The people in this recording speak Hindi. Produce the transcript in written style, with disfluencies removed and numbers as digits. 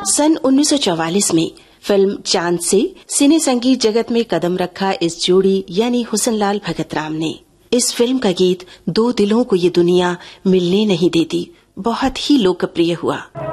सन 1944 में फिल्म चांद से सिने संगीत जगत में कदम रखा इस जोड़ी यानी हुसनलाल भगतराम ने। इस फिल्म का गीत दो दिलों को ये दुनिया मिलने नहीं देती बहुत ही लोकप्रिय हुआ।